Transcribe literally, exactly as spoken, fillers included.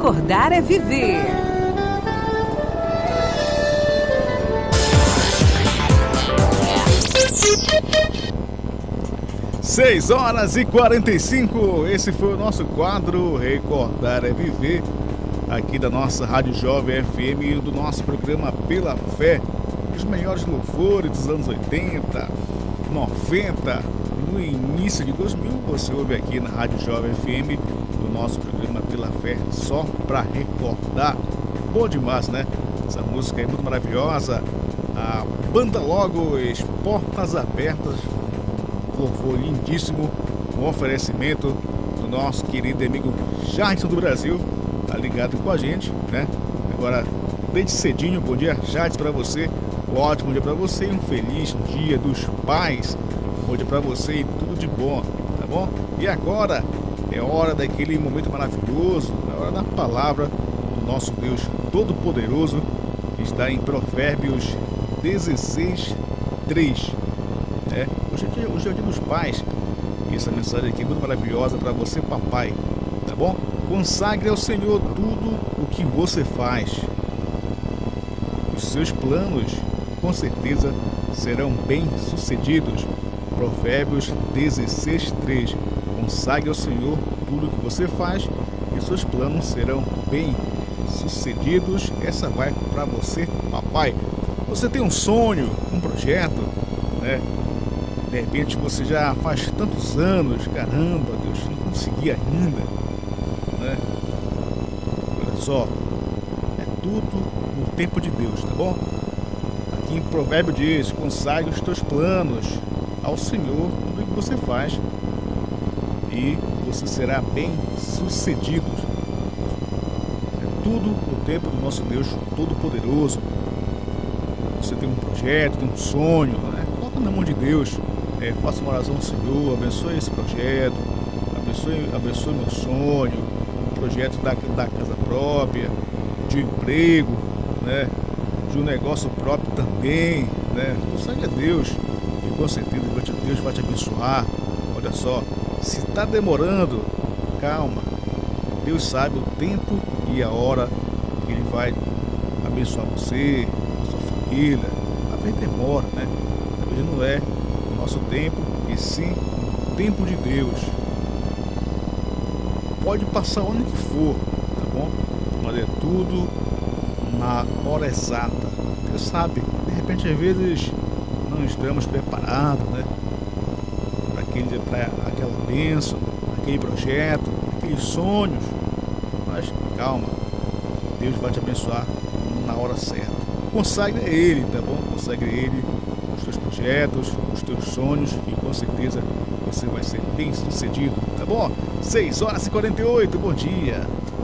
Recordar é viver. seis horas e quarenta e cinco, esse foi o nosso quadro Recordar é Viver, aqui da nossa Rádio Jovem F M e do nosso programa Pela Fé. Os melhores louvores dos anos oitenta, noventa, no início de dois mil, você ouve aqui na Rádio Jovem F M, do nosso programa Pela Fé, só para recordar. Bom demais, né? Essa música é muito maravilhosa. A banda Logos, Portas Abertas, louvor lindíssimo, um oferecimento do nosso querido amigo Jadson do Brasil, tá ligado com a gente, né? Agora, desde cedinho, bom dia, Jadson, para você, um ótimo dia para você e um feliz dia dos pais, bom dia para você e tudo de bom, tá bom? E agora é hora daquele momento maravilhoso, é hora da palavra do nosso Deus Todo-Poderoso, que está em Provérbios dezesseis, três. É, hoje, é dia, hoje é o dia dos pais. E essa mensagem aqui é muito maravilhosa para você, papai, tá bom? Consagre ao Senhor tudo o que você faz. Os seus planos, com certeza, serão bem sucedidos. Provérbios dezesseis, três. Consagre ao Senhor tudo o que você faz e seus planos serão bem sucedidos. Essa vai para você, papai. Você tem um sonho, um projeto, né? De repente você já faz tantos anos, caramba, Deus, não consegui ainda, né? Olha só, é tudo no tempo de Deus, tá bom? Aqui em Provérbio diz, consagre os teus planos ao Senhor, tudo que você faz, e você será bem sucedido. É tudo no tempo do nosso Deus Todo-Poderoso. Você tem um projeto, tem um sonho, né? Coloca na mão de Deus. É, faça uma oração ao Senhor, abençoe esse projeto, abençoe, abençoe meu sonho, o projeto da, da casa própria, de um emprego, né, de um negócio próprio também, né? Consagre a Deus e com certeza Deus vai te abençoar. Olha só, se está demorando, calma, Deus sabe o tempo e a hora que Ele vai abençoar você, a sua família. A vez demora, né? A vez não é nosso tempo, e sim o tempo de Deus. Pode passar onde que for, tá bom? Mas é tudo na hora exata. Deus sabe, de repente às vezes não estamos preparados, né? Para aquele, para aquela bênção, aquele projeto, aqueles sonhos. Mas calma, Deus vai te abençoar na hora certa. Consagre a Ele, tá bom? Consagre a Ele os teus projetos, os teus sonhos, e com certeza você vai ser bem sucedido, tá bom? seis horas e quarenta e oito, bom dia!